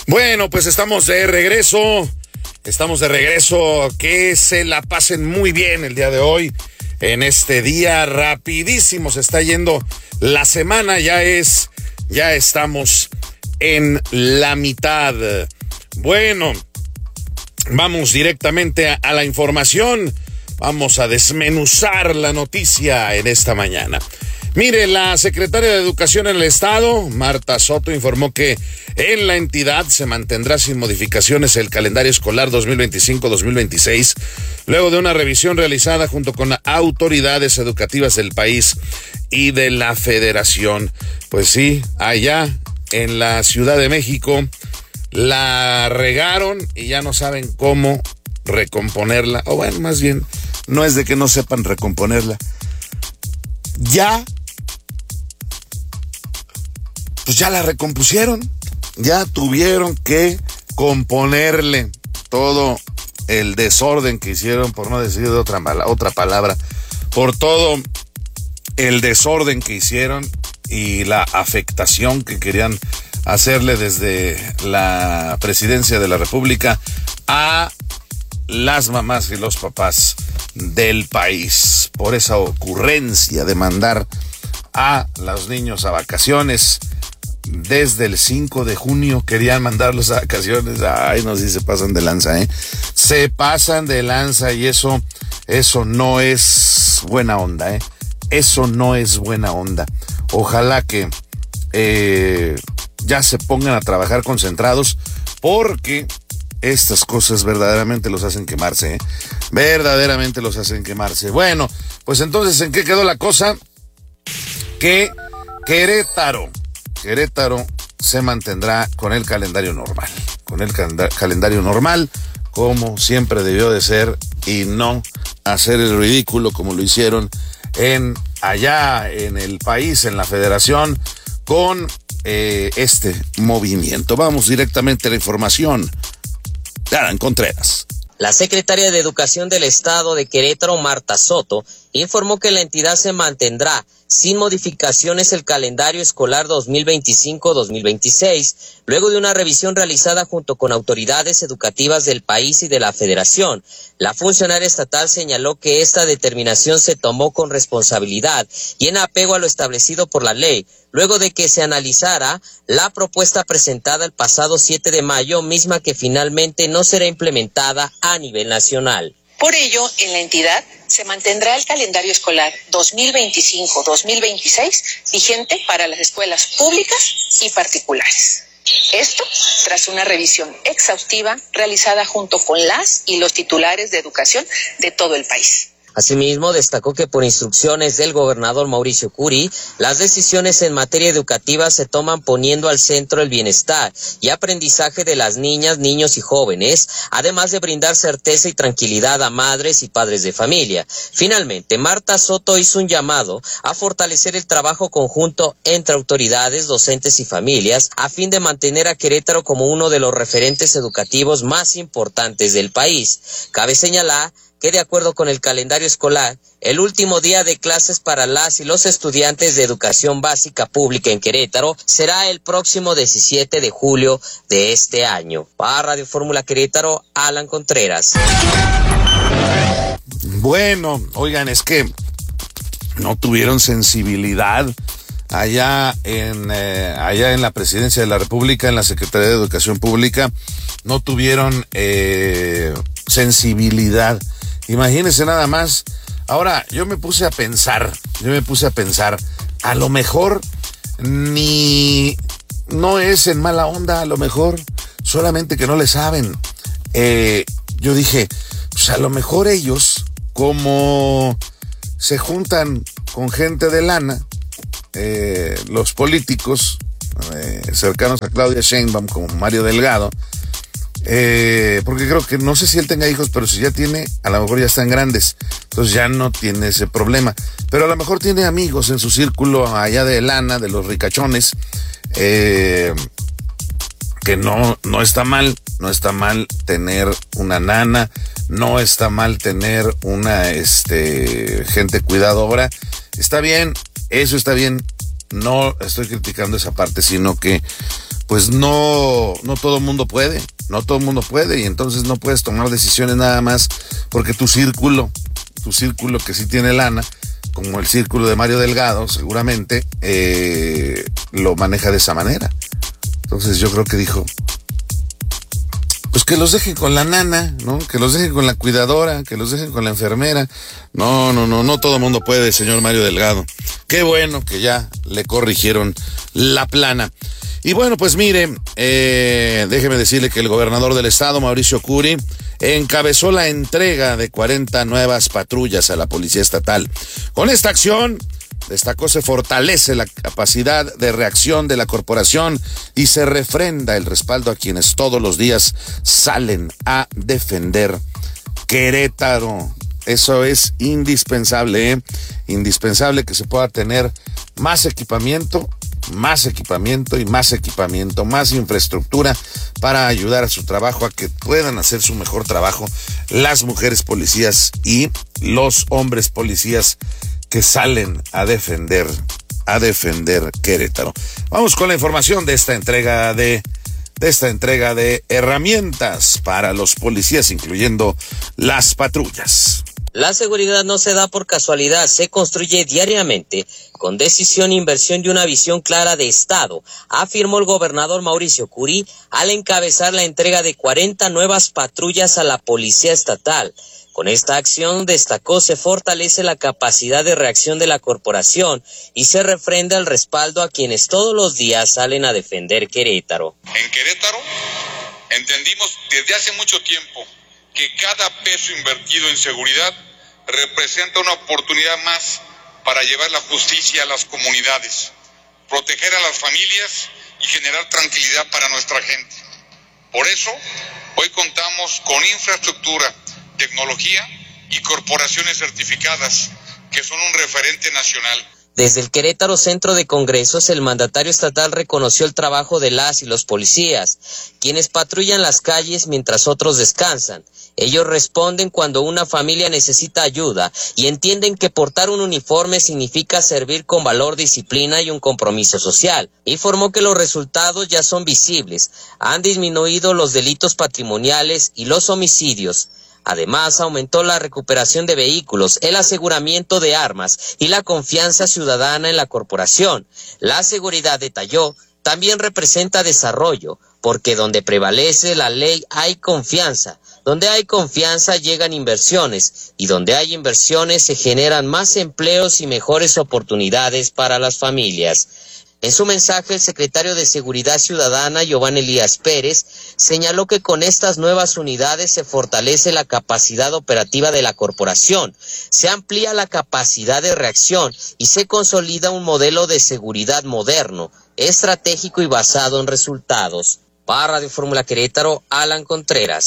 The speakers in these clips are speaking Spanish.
Bueno, pues estamos de regreso. Que se la pasen muy bien el día de hoy. En este día rapidísimo se está yendo la semana. Ya estamos en la mitad. Bueno, vamos directamente a la información. Vamos a desmenuzar la noticia en esta mañana. Mire, la secretaria de Educación en el Estado, Marta Soto, informó que en la entidad se mantendrá sin modificaciones el calendario escolar 2025-2026, luego de una revisión realizada junto con autoridades educativas del país y de la Federación. Pues sí, allá en la Ciudad de México la regaron y ya no saben cómo recomponerla. O bueno, más bien, no es de que no sepan recomponerla. Pues ya la recompusieron, ya tuvieron que componerle todo el desorden que hicieron, por no decir otra palabra, por todo el desorden que hicieron y la afectación que querían hacerle desde la presidencia de la República a las mamás y los papás del país, por esa ocurrencia de mandar a los niños a vacaciones. Desde el 5 de junio querían mandarlos a vacaciones. Ay, no sé si se pasan de lanza, Se pasan de lanza y eso no es buena onda, Eso no es buena onda. Ojalá que ya se pongan a trabajar concentrados, porque estas cosas verdaderamente los hacen quemarse, Verdaderamente los hacen quemarse. Bueno, pues entonces, ¿en qué quedó la cosa? Que Querétaro se mantendrá con el calendario normal. Con el calendario normal, como siempre debió de ser, y no hacer el ridículo como lo hicieron allá en el país, en la Federación, con este movimiento. Vamos directamente a la información. Alan Contreras. La secretaria de Educación del Estado de Querétaro, Marta Soto, informó que la entidad se mantendrá sin modificaciones el calendario escolar 2025-2026, luego de una revisión realizada junto con autoridades educativas del país y de la Federación. La funcionaria estatal señaló que esta determinación se tomó con responsabilidad y en apego a lo establecido por la ley, luego de que se analizara la propuesta presentada el pasado 7 de mayo, misma que finalmente no será implementada a nivel nacional. Por ello, en la entidad se mantendrá el calendario escolar 2025-2026 vigente para las escuelas públicas y particulares. Esto tras una revisión exhaustiva realizada junto con las y los titulares de educación de todo el país. Asimismo, destacó que por instrucciones del gobernador Mauricio Curi, las decisiones en materia educativa se toman poniendo al centro el bienestar y aprendizaje de las niñas, niños y jóvenes, además de brindar certeza y tranquilidad a madres y padres de familia. Finalmente, Marta Soto hizo un llamado a fortalecer el trabajo conjunto entre autoridades, docentes y familias, a fin de mantener a Querétaro como uno de los referentes educativos más importantes del país. Cabe señalar que de acuerdo con el calendario escolar, el último día de clases para las y los estudiantes de educación básica pública en Querétaro será el próximo 17 de julio de este año. Para Radio Fórmula Querétaro, Alan Contreras. Bueno, oigan, es que no tuvieron sensibilidad allá en la Presidencia de la República, en la Secretaría de Educación Pública, no tuvieron sensibilidad. Imagínense nada más. Ahora, yo me puse a pensar, a lo mejor no es en mala onda, a lo mejor solamente que no le saben. Yo dije, pues a lo mejor ellos, como se juntan con gente de lana, los políticos cercanos a Claudia Sheinbaum, como Mario Delgado, porque creo que, no sé si él tenga hijos, pero si ya tiene, a lo mejor ya están grandes, entonces ya no tiene ese problema, pero a lo mejor tiene amigos en su círculo allá de lana, de los ricachones, que no está mal tener una nana, no está mal tener una gente cuidadora, está bien, eso está bien, no estoy criticando esa parte, sino que pues no todo el mundo puede, y entonces no puedes tomar decisiones nada más porque tu círculo que sí tiene lana, como el círculo de Mario Delgado, seguramente lo maneja de esa manera. Entonces yo creo que dijo, pues que los dejen con la nana, ¿no? Que los dejen con la cuidadora, que los dejen con la enfermera. No todo el mundo puede, señor Mario Delgado. Qué bueno que ya le corrigieron la plana. Y bueno, pues mire, déjeme decirle que el gobernador del estado, Mauricio Curi, encabezó la entrega de 40 nuevas patrullas a la Policía Estatal. Con esta acción, destacó, se fortalece la capacidad de reacción de la corporación y se refrenda el respaldo a quienes todos los días salen a defender Querétaro. Eso es indispensable, indispensable que se pueda tener más equipamiento, más infraestructura para ayudar a su trabajo, a que puedan hacer su mejor trabajo las mujeres policías y los hombres policías que salen a defender Querétaro. Vamos con la información de esta entrega de herramientas para los policías, incluyendo las patrullas. La seguridad no se da por casualidad, se construye diariamente con decisión, inversión y una visión clara de Estado, afirmó el gobernador Mauricio Curi al encabezar la entrega de 40 nuevas patrullas a la Policía Estatal. Con esta acción, destacó, se fortalece la capacidad de reacción de la corporación y se refrenda el respaldo a quienes todos los días salen a defender Querétaro. En Querétaro entendimos desde hace mucho tiempo que cada peso invertido en seguridad representa una oportunidad más para llevar la justicia a las comunidades, proteger a las familias y generar tranquilidad para nuestra gente. Por eso, hoy contamos con infraestructura, tecnología y corporaciones certificadas que son un referente nacional. Desde el Querétaro Centro de Congresos, el mandatario estatal reconoció el trabajo de las y los policías, quienes patrullan las calles mientras otros descansan. Ellos responden cuando una familia necesita ayuda y entienden que portar un uniforme significa servir con valor, disciplina y un compromiso social. Informó que los resultados ya son visibles, han disminuido los delitos patrimoniales y los homicidios. Además, aumentó la recuperación de vehículos, el aseguramiento de armas y la confianza ciudadana en la corporación. La seguridad, detalló, también representa desarrollo, porque donde prevalece la ley hay confianza. Donde hay confianza llegan inversiones, y donde hay inversiones se generan más empleos y mejores oportunidades para las familias. En su mensaje, el secretario de Seguridad Ciudadana, Giovanni Elías Pérez, señaló que con estas nuevas unidades se fortalece la capacidad operativa de la corporación, se amplía la capacidad de reacción y se consolida un modelo de seguridad moderno, estratégico y basado en resultados. Para Radio Fórmula Querétaro, Alan Contreras.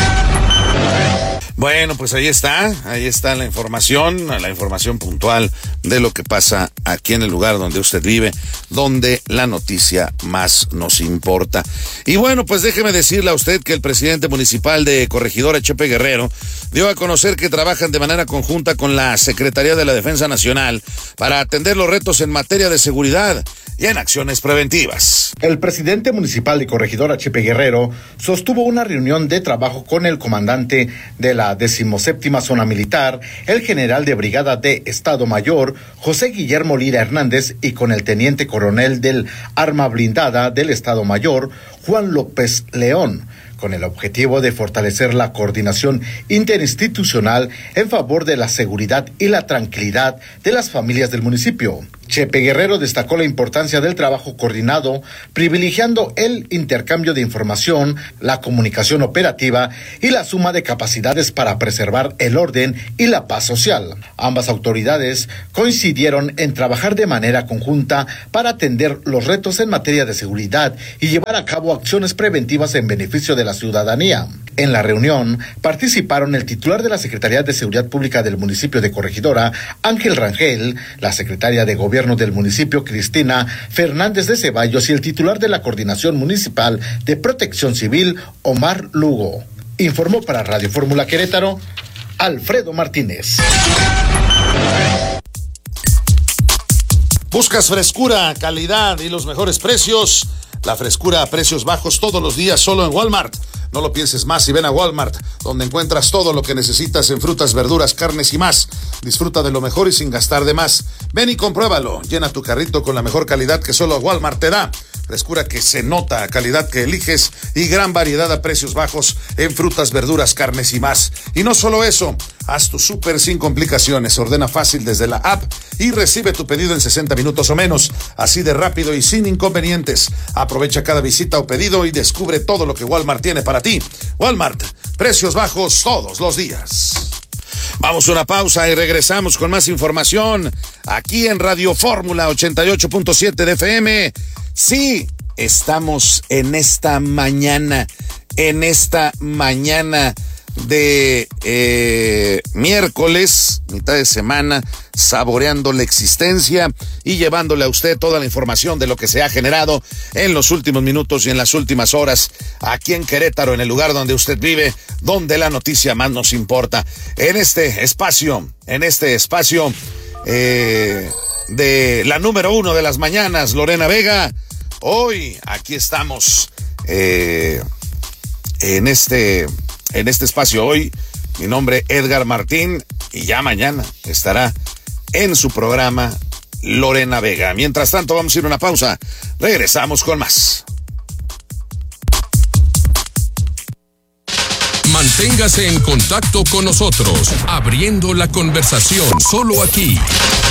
Bueno, pues ahí está la información puntual de lo que pasa aquí en el lugar donde usted vive, donde la noticia más nos importa. Y bueno, pues déjeme decirle a usted que el presidente municipal de Corregidora, Chepe Guerrero, dio a conocer que trabajan de manera conjunta con la Secretaría de la Defensa Nacional para atender los retos en materia de seguridad y en acciones preventivas. El presidente municipal de Corregidora, Chepe Guerrero, sostuvo una reunión de trabajo con el comandante de la 17ª Zona Militar, el general de brigada de Estado Mayor, José Guillermo Lira Hernández, y con el teniente coronel del Arma Blindada del Estado Mayor, Juan López León, con el objetivo de fortalecer la coordinación interinstitucional en favor de la seguridad y la tranquilidad de las familias del municipio. Chepe Guerrero destacó la importancia del trabajo coordinado, privilegiando el intercambio de información, la comunicación operativa y la suma de capacidades para preservar el orden y la paz social. Ambas autoridades coincidieron en trabajar de manera conjunta para atender los retos en materia de seguridad y llevar a cabo acciones preventivas en beneficio de la ciudadanía. En la reunión participaron el titular de la Secretaría de Seguridad Pública del municipio de Corregidora, Ángel Rangel, la secretaria de Gobierno del municipio, Cristina Fernández de Ceballos, y el titular de la Coordinación Municipal de Protección Civil, Omar Lugo. Informó para Radio Fórmula Querétaro, Alfredo Martínez. ¿Buscas frescura, calidad y los mejores precios? La frescura a precios bajos todos los días solo en Walmart. No lo pienses más y ven a Walmart, donde encuentras todo lo que necesitas en frutas, verduras, carnes y más. Disfruta de lo mejor y sin gastar de más. Ven y compruébalo. Llena tu carrito con la mejor calidad que solo Walmart te da. Frescura que se nota, calidad que eliges y gran variedad a precios bajos en frutas, verduras, carnes y más. Y no solo eso, haz tu súper sin complicaciones. Ordena fácil desde la app y recibe tu pedido en 60 minutos o menos. Así de rápido y sin inconvenientes. Aprovecha cada visita o pedido y descubre todo lo que Walmart tiene para ti. Walmart, precios bajos todos los días. Vamos a una pausa y regresamos con más información aquí en Radio Fórmula 88.7 de FM. Sí, estamos en esta mañana de miércoles, mitad de semana, saboreando la existencia y llevándole a usted toda la información de lo que se ha generado en los últimos minutos y en las últimas horas aquí en Querétaro, en el lugar donde usted vive, donde la noticia más nos importa. En este espacio de la número 1 de las mañanas, Lorena Vega. Hoy aquí estamos en este espacio. Hoy mi nombre es Edgar Martín y ya mañana estará en su programa Lorena Vega. Mientras tanto vamos a ir a una pausa. Regresamos con más. Manténgase en contacto con nosotros, abriendo la conversación solo aquí